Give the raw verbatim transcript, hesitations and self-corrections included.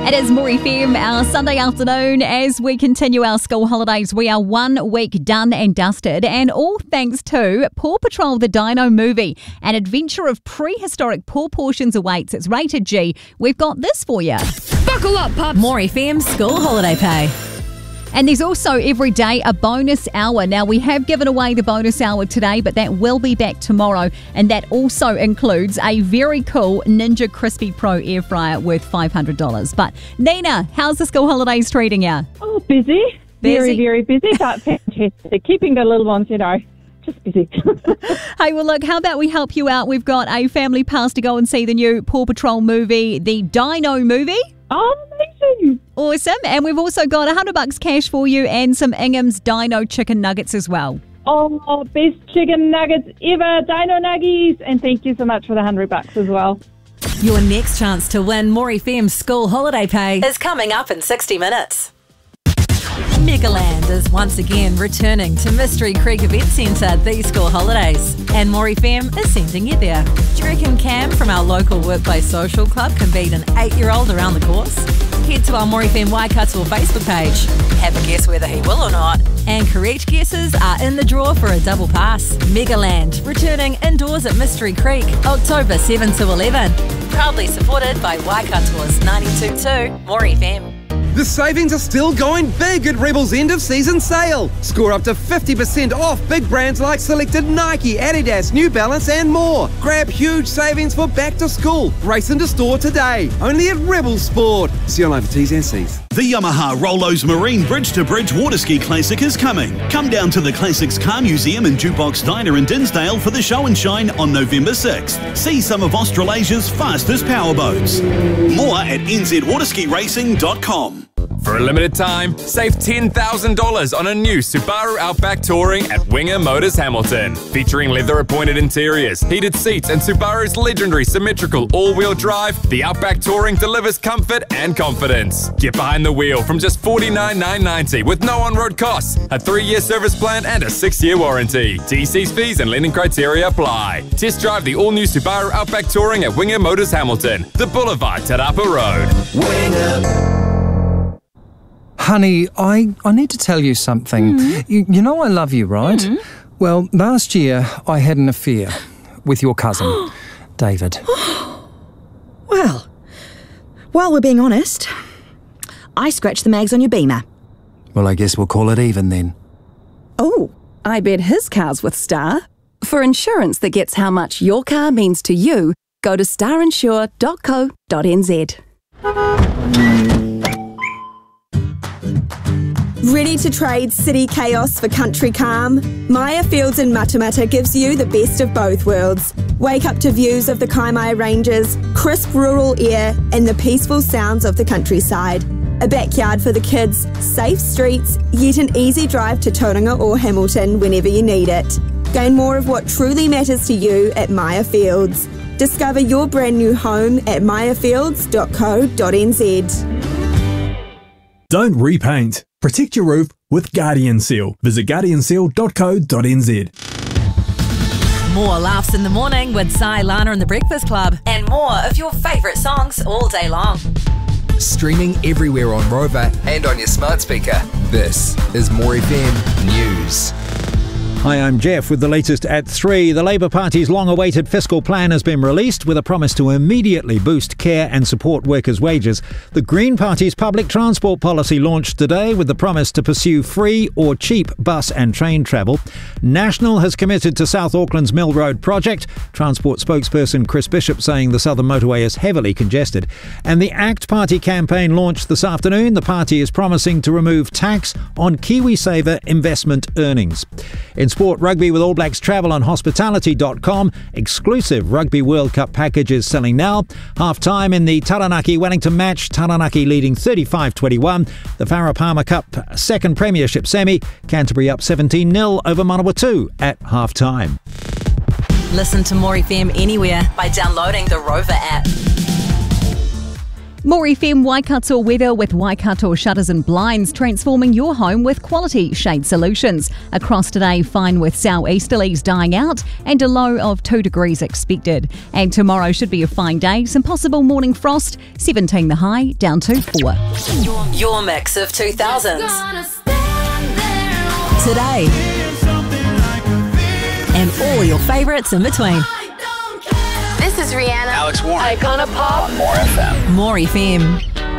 It is More F M, our Sunday afternoon. As we continue our school holidays, we are one week done and dusted, and all thanks to Paw Patrol the Dino movie. An adventure of prehistoric paw portions awaits. It's rated G. We've got this for you. Buckle up, pups! More F M school holiday pay. And there's also every day a bonus hour. Now, we have given away the bonus hour today, but that will be back tomorrow. And that also includes a very cool Ninja Crispy Pro air fryer worth five hundred dollars. But Nina, how's the school holidays treating you? Oh, busy. Busy? Very, very busy, but fantastic. Keeping the little ones, you know, just busy. Hey, well, look, how about we help you out? We've got a family pass to go and see the new Paw Patrol movie, the Dino movie. Oh, amazing. Awesome. And we've also got one hundred bucks cash for you and some Ingham's Dino chicken nuggets as well. Oh, best chicken nuggets ever, Dino Nuggies. And thank you so much for the one hundred bucks as well. Your next chance to win More F M school holiday pay is coming up in sixty minutes. Megaland is once again returning to Mystery Creek Event Centre these school holidays, and More F M is sending you there. Do you reckon Cam from our local workplace social club can beat an eight-year-old around the course? Head to our More F M Waikato Facebook page. Have a guess whether he will or not. And correct guesses are in the draw for a double pass. Megaland, returning indoors at Mystery Creek, October seventh to eleven. Proudly supported by Waikato's ninety-two point two More F M. The savings are still going big at Rebel's end-of-season sale. Score up to fifty percent off big brands like selected Nike, Adidas, New Balance and more. Grab huge savings for back to school. Race into store today. Only at Rebel Sport. See online for T's and C's. The Yamaha Rollos Marine Bridge to Bridge Water Ski Classic is coming. Come down to the Classics Car Museum and Jukebox Diner in Dinsdale for the show and shine on November sixth. See some of Australasia's fastest powerboats. More at n z waterski racing dot com. For a limited time, save ten thousand dollars on a new Subaru Outback Touring at Winger Motors Hamilton. Featuring leather-appointed interiors, heated seats and Subaru's legendary symmetrical all-wheel drive, the Outback Touring delivers comfort and confidence. Get behind the wheel from just forty-nine thousand nine hundred ninety dollars with no on-road costs, a three-year service plan and a six-year warranty. T C's fees and lending criteria apply. Test drive the all-new Subaru Outback Touring at Winger Motors Hamilton, the Boulevard Te Rapa Road. Winger. Honey, I, I need to tell you something. Mm. You, you know I love you, right? Mm. Well, last year I had an affair with your cousin, David. Well, while we're being honest, I scratched the mags on your Beamer. Well, I guess we'll call it even then. Oh, I bet his car's with Star. For insurance that gets how much your car means to you, go to star insure dot co dot n z. Ready to trade city chaos for country calm? Maya Fields in Matamata gives you the best of both worlds. Wake up to views of the Kaimai Ranges, crisp rural air and the peaceful sounds of the countryside. A backyard for the kids, safe streets, yet an easy drive to Tauranga or Hamilton whenever you need it. Gain more of what truly matters to you at Maya Fields. Discover your brand new home at maya fields dot co dot n z. Don't repaint. Protect your roof with Guardian Seal. Visit guardian seal dot co dot n z. More laughs in the morning with Sai, Lana and the Breakfast Club, and more of your favourite songs all day long. Streaming everywhere on Rover and on your smart speaker. This is More F M News. Hi, I'm Jeff with the latest at three. The Labour Party's long-awaited fiscal plan has been released with a promise to immediately boost care and support workers' wages. The Green Party's public transport policy launched today with the promise to pursue free or cheap bus and train travel. National has committed to South Auckland's Mill Road project. Transport spokesperson Chris Bishop saying the southern motorway is heavily congested. And the ACT Party campaign launched this afternoon. The party is promising to remove tax on KiwiSaver investment earnings. In sport rugby with All Blacks travel on hospitality dot com. Exclusive Rugby World Cup packages selling now. Half-time in the Taranaki Wellington match. Taranaki leading thirty-five twenty-one. The Farah Palmer Cup second premiership semi. Canterbury up seventeen nil over Manawatu at half-time. Listen to More F M anywhere by downloading the Rover app. More F M Waikato weather with Waikato Shutters and Blinds, transforming your home with quality shade solutions. Across today, fine with southeasterlies dying out and a low of two degrees expected. And tomorrow should be a fine day, some possible morning frost, seventeen the high, down to four. Your mix of two thousands. Today. And all your favourites in between. This is Rihanna. Alex Warren. Icona Pop. On More F M. More F M.